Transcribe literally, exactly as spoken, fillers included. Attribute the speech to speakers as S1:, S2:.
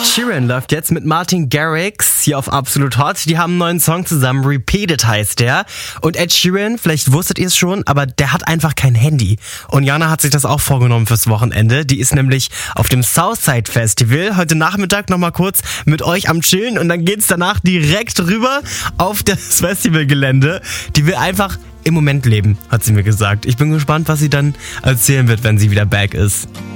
S1: Sheeran läuft jetzt mit Martin Garrix hier auf Absolut Hot. Die haben einen neuen Song zusammen, Repeated heißt der. Und Ed Sheeran, vielleicht wusstet ihr es schon, aber der hat einfach kein Handy. Und Jana hat sich das auch vorgenommen fürs Wochenende. Die ist nämlich auf dem Southside Festival heute Nachmittag nochmal kurz mit euch am Chillen und dann geht's danach direkt rüber auf das Festivalgelände. Die will einfach im Moment leben, hat sie mir gesagt. Ich bin gespannt, was sie dann erzählen wird, wenn sie wieder back ist.